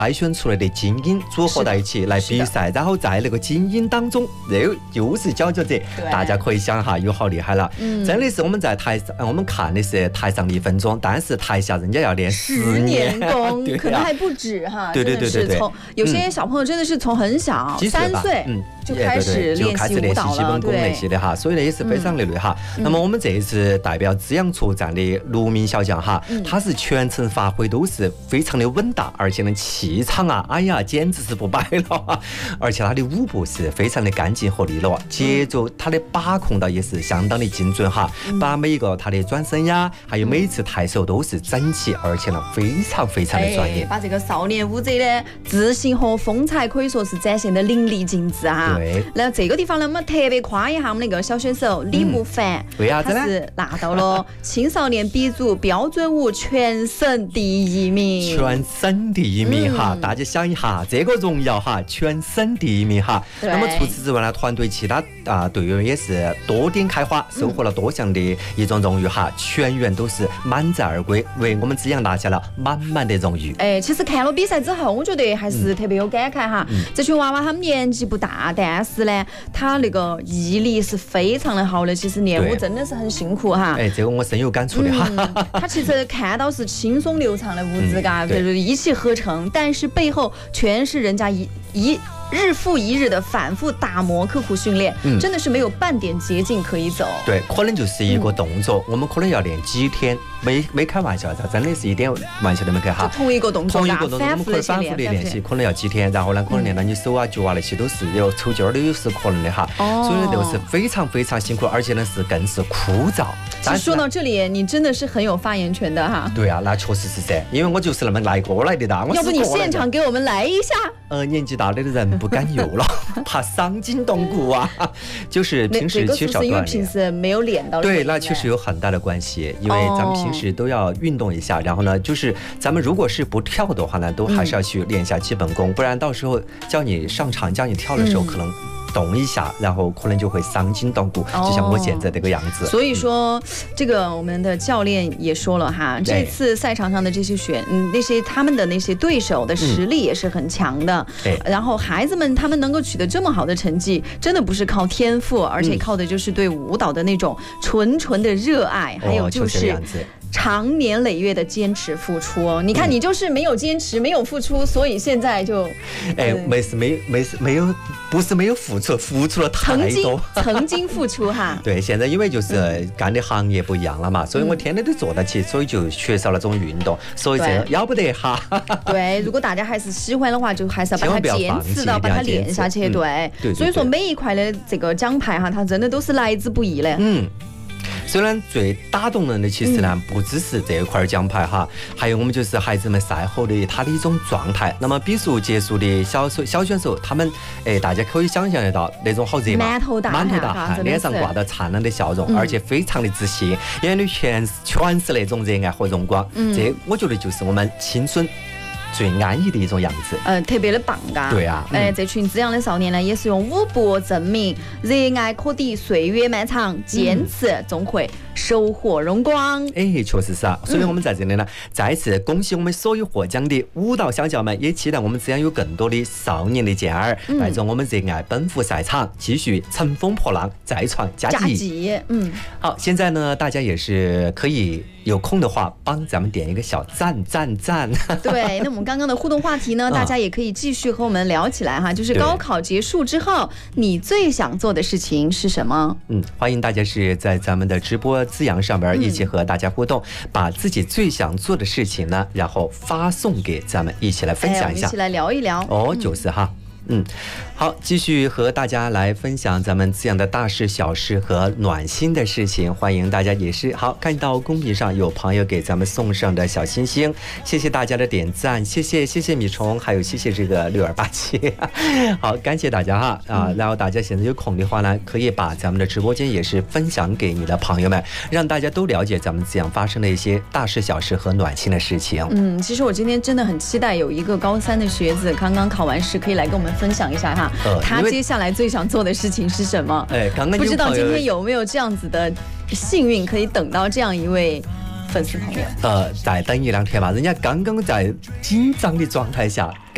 筛选出来的精英组合在一起来比赛，然后在那个精英当中又是佼佼者，大家可以想哈，有好厉害了。真的是我们在台上，我们看的是台上的1分钟，但是台下人家要练10年功，可能还不止哈。 对。 从有些小朋友真的是从很小3岁就开始练习舞蹈了， 基本功那些的哈，所以呢也是非常的累哈。那么我们这一次代表资阳处站的陆明小将哈，他是全程发挥都是非常的稳当，而且呢气场啊，哎呀简直是不摆了，而且他的舞步是非常的干净和利落，节奏他的把控的也是相当的精准哈，把每一个他的转身呀，还有每一次抬手都是整齐，而且呢非常的专业， 把这个少年舞者的自信和风采可以说是展现的淋漓尽致哈。 对， 那这个地方呢，我们特别夸一下我们那个小选手李慕凡， 为啥子呢？ 他是拿到了青少年比组标准舞全省第1名， 全省第1名哈！大家想一下这个荣耀哈，全省第1名哈。那么除此之外呢，团队其他队员也是多点开花，收获了多项的一种荣誉哈，全员都是满载而归，为我们资阳拿下了满满的荣誉。 其实看了比赛之后，我觉得还是特别有感慨哈。这群娃娃他们年纪不大，但是呢，他那个毅力是非常的好的。其实练舞真的是很辛苦哈。 这个我深有感触的哈。 他其实看到是轻松流畅的舞姿，嘎，就是一气呵成，但是背后全是人家日复一日的反复打磨、刻苦训练，真的是没有半点捷径可以走。 对，可能就是一个动作，我们可能要练几天，没开玩笑，真的是一点玩笑都没开哈。 同一个动作， 我们可以反复的练习，可能要几天，然后呢，可能练到你手啊、脚啊那些都是有抽筋儿的，有是可能的哈。所以都是非常辛苦，而且呢是更是枯燥。 其实说到这里，你真的是很有发言权的哈。 对啊，那确实是噻，因为我就是那么来过来的da。 要不你现场给我们来一下？ 年纪大的人不敢游了，怕伤筋动骨啊。就是平时缺少锻炼。 因为平时没有练到。 对，那确实有很大的关系，因为咱们平时都要运动一下，然后呢，就是咱们如果是不跳的话呢，都还是要去练一下基本功，不然到时候叫你上场、叫你跳的时候，可能动一下，然后可能就会伤筋动骨，就像我现在这个样子。 所以说，这个我们的教练也说了哈，这次赛场上的这些他们的那些对手的实力也是很强的。然后孩子们他们能够取得这么好的成绩，真的不是靠天赋，而且靠的就是对舞蹈的那种纯的热爱，还有就是长年累月的坚持付出。你看，你就是没有坚持，没有付出，所以现在就没有，不是没有付出了太多， 曾经付出哈。 对，现在因为就是干的行业不一样了嘛，所以我天天都做得起，所以就缺少了这种运动，所以这要不得哈。 对，如果大家还是喜欢的话，就还是要把它坚持到，把它练下去。对，所以说每一块的这个奖牌哈，它真的都是来之不易的。 虽然最打动人的其实呢，不只是这一块奖牌哈，还有我们就是孩子们赛后的他的一种状态。那么比赛结束的小选手，他们大家可以想象得到那种好热嘛， 满头大汗， 脸上挂着灿烂的笑容，而且非常的自信，眼里全是那种热爱和荣光。这我觉得就是我们青春最安逸的一种样子， 特别的棒嘎。 对啊， 这群滋养的少年呢，也是用舞步证明热爱可抵岁月漫长，坚持终会收获荣光。 确实是啊。所以我们在这里呢，再次恭喜我们所有获奖的舞蹈小将们，也期待我们滋养有更多的少年的健儿，带着我们热爱奔赴赛场，继续乘风破浪，再创佳绩。好，现在呢，大家也是可以有空的话，帮咱们点一个小赞。 对，那我们刚刚的互动话题呢，大家也可以继续和我们聊起来哈。就是高考结束之后，你最想做的事情是什么？ 欢迎大家是在咱们的直播滋养上边一起和大家互动，把自己最想做的事情呢，然后发送给咱们，一起来分享一下， 一起来聊一聊。 就是哈。好，继续和大家来分享咱们滋养的大事小事和暖心的事情，欢迎大家也是。好，看到公屏上有朋友给咱们送上的小心心，谢谢大家的点赞，谢谢米虫，还有谢谢这个6287，好，感谢大家哈然后大家现在有空的话呢，可以把咱们的直播间也是分享给你的朋友们，让大家都了解咱们滋养发生的一些大事小事和暖心的事情。 其实我今天真的很期待有一个高3的学子刚刚考完试，可以来跟我们分享一下哈，他接下来最想做的事情是什么？ 刚刚不知道今天有没有这样子的幸运，可以等到这样一位粉丝朋友。 再等1-2天吧，人家刚刚在紧张的状态下